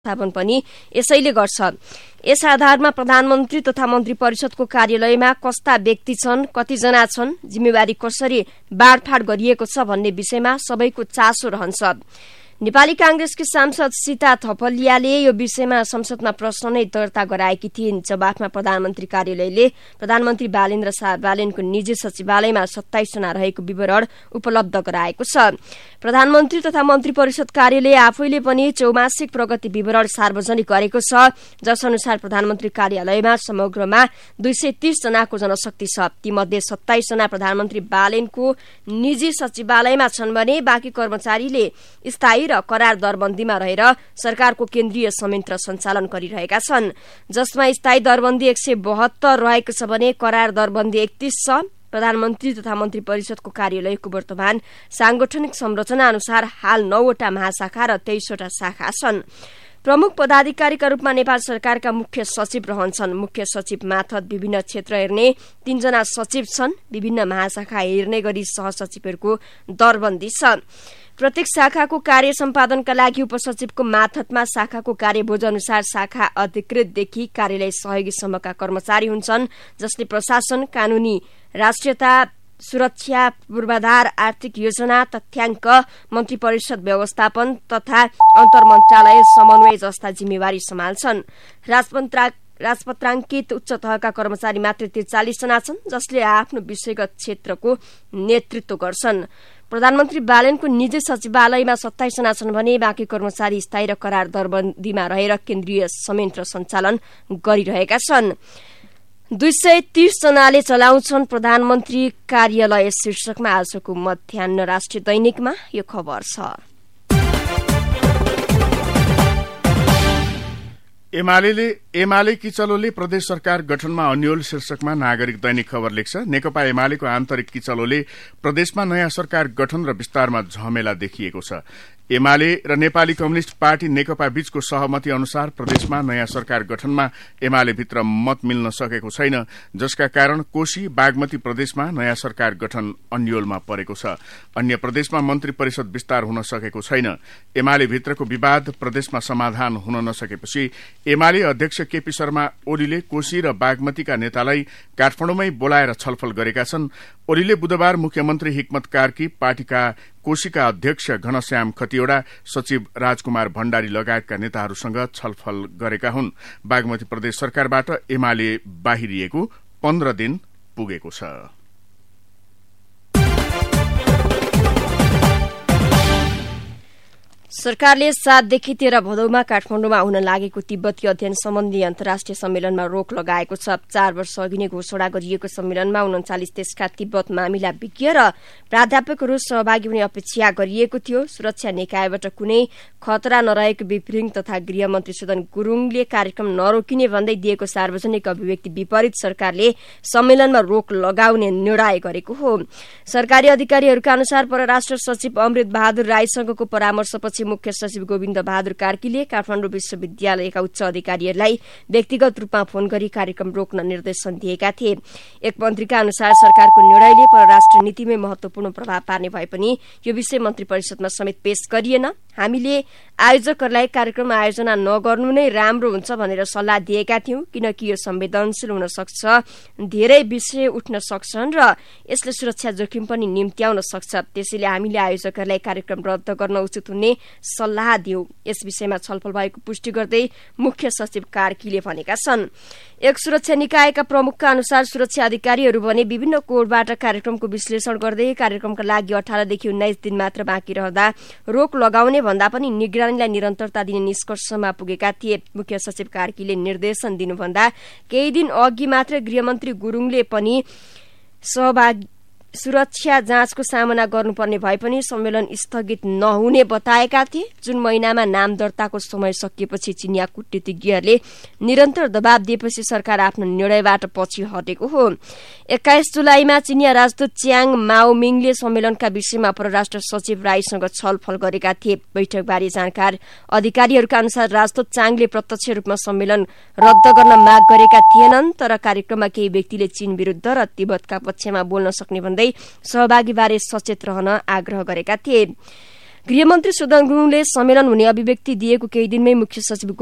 व्यवस्थापन पनि यसैले गर्छ। यस आधारमा प्रधानमन्त्री तथा मन्त्री परिषदको कार्यालयमा कस्ता व्यक्ति छन्, कतिजना छन्, जिम्मेवारी कसरी बाँडफाँड गरिएको छ भन्ने विषयमा सबैको चासो रहन्छ। नेपाली कांग्रेसकी सांसद सीता थपलियाले यो विषयमा संसदमा प्रश्न नै दर्ता गराएकी थिइन्। जवाफमा प्रधानमन्त्री कार्यालयले प्रधानमन्त्री बालेन्द्र शाह बालेनको निजी सचिवालयमा 27 जना रहेको विवरण उपलब्ध गराएको छ। प्रधानमन्त्री तथा मन्त्री परिषद कार्यालय आफैले पनि चौमासिक प्रगति विवरण सार्वजनिक गरेको छ, जस अनुसार प्रधानमन्त्री कार्यालयमा समग्रमा 230 जनाको जनशक्ति छ। तीमध्ये 27 जना प्रधानमन्त्री बालेनको निजी सचिवालयमा छन् भने बाँकी कर्मचारीले स्थायी र करार दरबन्दीमा रहेर सरकारको केन्द्रीय संयन्त्र सञ्चालन गरिरहेका छन्, जसमा स्थायी दरबन्दी 172 रहेको छ भने करार दरबन्दी 31 छ। प्रधानमन्त्री तथा मन्त्री परिषदको कार्यालयको वर्तमान सांगठनिक संरचना अनुसार हाल 9 वटा महाशाखा र 23 वटा शाखा छन्। प्रमुख पदाधिकारीका रूपमा नेपाल सरकारका मुख्य सचिव रहन्छन्। मुख्य सचिव मार्फत विभिन्न क्षेत्र हेर्ने 3 जना सचिव छन्। विभिन्न महाशाखा हेर्ने गरी सहसचिवहरूको दरबन्दी छ। प्रत्येक शाखाको कार्य सम्पादनका लागि उपसचिवको मार्फतमा शाखाको कार्यबोझ अनुसार शाखा अधिकृतदेखि कार्यालय सहयोगीसम्मका कर्मचारी हुन्छन्, जसले प्रशासन, कानूनी राष्ट्रियता, सुरक्षा, पूर्वाधार, आर्थिक योजना, तथ्याङ्क, मन्त्री परिषद व्यवस्थापन तथा अन्तर्मन्त्रालय समन्वय जस्ता जिम्मेवारी सम्हाल्छन्। राजपत्राङ्कित उच्च तहका कर्मचारी मात्र 43 जना छन्, जसले आफ्नो विषयगत क्षेत्रको नेतृत्व गर्छन्। प्रधानमन्त्री बालेनको निजी सचिवालयमा 27 जना छन् भने बाँकी कर्मचारी स्थायी र करार दरबन्दीमा रहेर केन्द्रीय संयन्त्र सञ्चालन गरिरहेका छन्। 230 जनाले चलाउँछन् प्रधानमन्त्री कार्यालय शीर्षकमा आजको मध्याह्न राष्ट्रिय दैनिकमा यो खबर छ। एमाले किचलोले प्रदेश सरकार गठनमा अन्यल शीर्षकमा नागरिक दैनिक खबर लेख्छ। नेकपा एमालेको आन्तरिक किचलोले प्रदेशमा नयाँ सरकार गठन र विस्तारमा झमेला देखिएको छ। एमाले र नेपाली कम्युनिष्ट पार्टी नेकपा बीचको सहमति अनुसार प्रदेशमा नयाँ सरकार गठनमा एमाले भित्र मत मिल्न सकेको छैन, जसका कारण कोशी बागमती प्रदेशमा नयाँ सरकार गठन अन्यलमा परेको छ। अन्य प्रदेशमा मन्त्री परिषद विस्तार हुन सकेको छैन। एमाले भित्रको विवाद प्रदेशमा समाधान हुन नसकेपछि एमाले अध्यक्ष केपी शर्मा ओलीले कोशी र बागमतीका नेतालाई काठमाडौँमै बोलाएर छलफल गरेका छन्। ओलीले बुधबार मुख्यमन्त्री हिक्मत कार्की, पार्टीका कोशीका अध्यक्ष घनश्याम खतिवड़ा, सचिव राजकुमार भण्डारी लगायतका नेताहरूसँग छलफल गरेका हुन्। बागमती प्रदेश सरकारबाट एमाले बाहिरिएको 15 दिन पुगेको छ। सरकारले 7 देखि 13 भदौमा काठमाडौँमा हुन लागेको तिब्बती अध्ययन सम्बन्धी अन्तर्राष्ट्रिय सम्मेलनमा रोक लगाएको छ। 4 वर्ष अघि नै घोषणा गरिएको सम्मेलनमा 39 देशका तिब्बत मामिला विज्ञ र प्राध्यापकहरू सहभागी हुने अपेक्षा गरिएको थियो। सुरक्षा निकायबाट कुनै खतरा नरहेको विप्रिङ तथा गृहमन्त्री सुदन गुरूङले कार्यक्रम नरोकिने भन्दै दिएको सार्वजनिक अभिव्यक्ति विपरीत सरकारले सम्मेलनमा रोक लगाउने निर्णय गरेको हो। सरकारी अधिकारीहरूका अनुसार परराष्ट्र सचिव अमृत बहादुर राईसँगको परामर्शपछि मुख्य सचिव गोविन्द बहादुर कार्कीले काठमाडौँ विश्वविद्यालयका उच्च अधिकारीहरूलाई व्यक्तिगत रूपमा फोन गरी कार्यक्रम रोक्न निर्देशन दिएका थिए। एक मन्त्रीका अनुसार सरकारको निर्णयले परराष्ट्र नीतिमै महत्वपूर्ण प्रभाव पार्ने भए पनि यो विषय मन्त्री परिषदमा समेत पेश गरिएन। हामीले आयोजकहरूलाई कार्यक्रम आयोजना नगर्नु नै राम्रो हुन्छ भनेर सल्लाह दिएका थियौं, किनकि यो संवेदनशील हुन सक्छ, धेरै विषय उठ्न सक्छन् र यसले सुरक्षा जोखिम पनि निम्त्याउन सक्छ। त्यसैले हामीले आयोजकहरूलाई कार्यक्रम रद्द गर्न उचित हुने सल्लाह दियौं। यस विषयमा छलफल भएको पुष्टि गर्दै मुख्य सचिव कार्कीले भनेका छन्। एक सुरक्षा निकायका प्रमुखका अनुसार सुरक्षा अधिकारीहरू भने विभिन्न कोडबाट कार्यक्रमको विश्लेषण गर्दै कार्यक्रमका लागि 18 देखि 19 दिन मात्र बाँकी रहँदा रोक लगाउने भन्दा पनि निगरानीलाई निरन्तरता दिने निष्कर्षमा पुगेका थिए। मुख्य सचिव कार्कीले निर्देशन दिनुभन्दा केही दिन अघि मात्र गृहमन्त्री गुरूङले पनि सुरक्षा जाँचको सामना गर्नुपर्ने भए पनि सम्मेलन स्थगित नहुने बताएका थिए। जुन महिनामा नाम दर्ताको समय सकिएपछि चिनिया कूटनीतिज्ञहरूले निरन्तर दबाव दिएपछि सरकार आफ्नो निर्णयबाट पछि हटेको हो। 21 जुलाईमा चिनिया राजदूत च्याङ माओमिङले सम्मेलनका विषयमा परराष्ट्र सचिव राईसँग छलफल गरेका थिए। बैठकबारे जानकार अधिकारीहरूका अनुसार राजदूत च्याङले प्रत्यक्ष रूपमा सम्मेलन रद्द गर्न माग गरेका थिएनन्, तर कार्यक्रममा केही व्यक्तिले चीन विरूद्ध र तिब्बतका पक्षमा बोल्न सक्ने भन्दै सहभागीबारे सचेत रहन आग्रह गरेका थिए। गृहमन्त्री सुदन गुरुङले सम्मेलन हुने अभिव्यक्ति दिएको केही दिनमै मुख्य सचिव